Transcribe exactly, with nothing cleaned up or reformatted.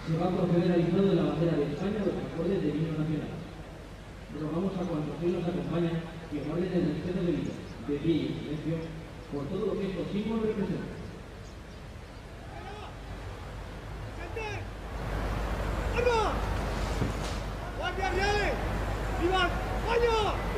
Se va a proceder al izado de la bandera de España los acordes del himno nacional. Rogamos a cuantos hoy nos acompañan que guarden el respeto debido, de pie y en silencio, por todo lo que estos símbolos representan. ¡Arma! ¡Guardia Reales! ¡Viva España!